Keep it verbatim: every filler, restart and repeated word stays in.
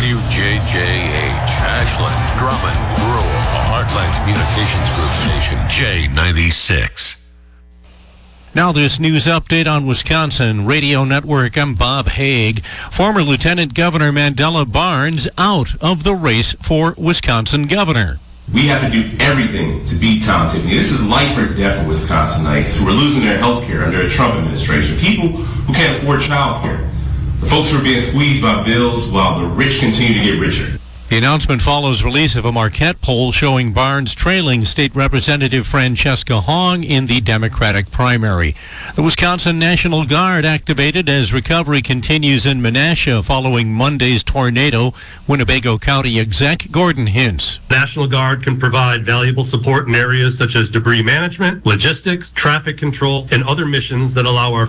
W J J H, Ashland, Drummond, Rural, a Heartland Communications Group station, J ninety-six. Now this news update on Wisconsin Radio Network. I'm Bob Haig. Former Lieutenant Governor Mandela Barnes out of the race for Wisconsin governor. We have to do everything to beat Tom Tiffany. This is life or death for Wisconsinites who are losing their health care under a Trump administration. People who can't afford child care. The folks who are being squeezed by bills while the rich continue to get richer. The announcement follows release of a Marquette poll showing Barnes trailing State Representative Francesca Hong in the Democratic primary. The Wisconsin National Guard activated as recovery continues in Menasha following Monday's tornado. Winnebago County Exec Gordon Hintz. National Guard can provide valuable support in areas such as debris management, logistics, traffic control, and other missions that allow our